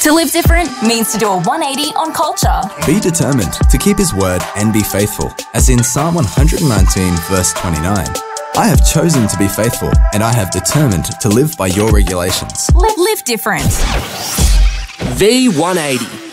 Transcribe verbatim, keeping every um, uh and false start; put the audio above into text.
To live different means to do a one eighty on culture. Be determined to keep his word and be faithful, as in Psalm one nineteen verse twenty-nine. I have chosen to be faithful, and I have determined to live by your regulations. Live, live different. V one eighty.